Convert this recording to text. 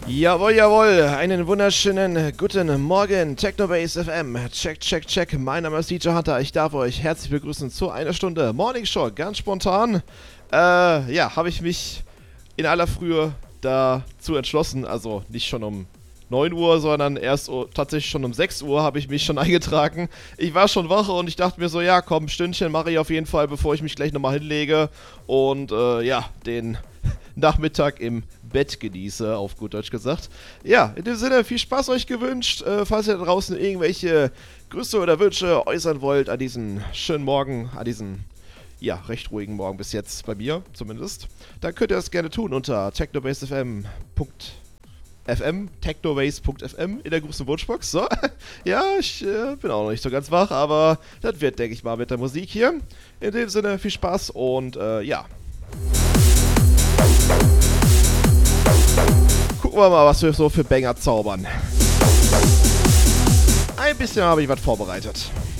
Jawohl, jawohl, einen wunderschönen guten Morgen, Technobase FM, check, mein Name ist DJ Hunter, ich darf euch herzlich begrüßen zu einer Stunde Morning Show, ganz spontan, habe ich mich in aller Frühe dazu entschlossen, also nicht schon um 9 Uhr, sondern erst tatsächlich schon um 6 Uhr habe ich mich schon eingetragen. Ich war schon wach und ich dachte mir so, ja komm, ein Stündchen mache ich auf jeden Fall, bevor ich mich gleich nochmal hinlege und den Nachmittag im Bett genieße, auf gut Deutsch gesagt. Ja, in dem Sinne, viel Spaß euch gewünscht. Falls ihr da draußen irgendwelche Grüße oder Wünsche äußern wollt an diesen schönen Morgen, an diesen, recht ruhigen Morgen bis jetzt, bei mir zumindest, dann könnt ihr das gerne tun unter technobasefm.fm, technobase.fm in der großen Wunschbox. So, ja, ich bin auch noch nicht so ganz wach, aber das wird, denke ich mal, mit der Musik hier. In dem Sinne, viel Spaß und gucken wir mal, was wir so für Banger zaubern. Ein bisschen habe ich was vorbereitet.